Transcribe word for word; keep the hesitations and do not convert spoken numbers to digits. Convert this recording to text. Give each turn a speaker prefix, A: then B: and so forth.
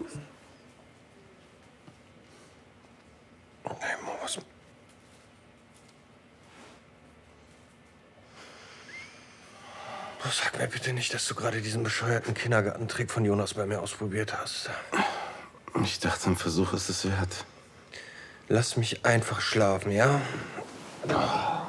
A: Hey, Moritz. Sag mir bitte nicht, dass du gerade diesen bescheuerten Kindergartentrick von Jonas bei mir ausprobiert hast.
B: Ich dachte, ein Versuch ist es wert.
A: Lass mich einfach schlafen, ja? Oh.